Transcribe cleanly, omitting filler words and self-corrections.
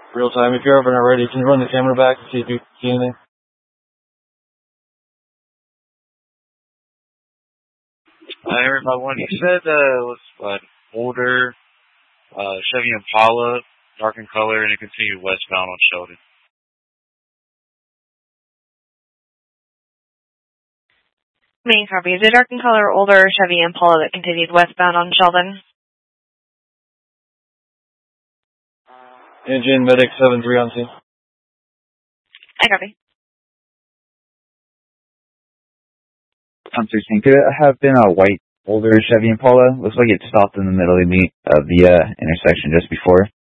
Real time. If you're ever not ready, can you run the camera back and see if you see anything? I heard my one. You said it was an older Chevy Impala, dark in color, and it continued westbound on Sheldon. Main copy. Is it dark in color, older Chevy Impala that continued westbound on Sheldon? Engine medic 7-3 on scene. I copy. I'm 16. Could it have been a white, older Chevy Impala? Looks like it stopped in the middle of the intersection just before.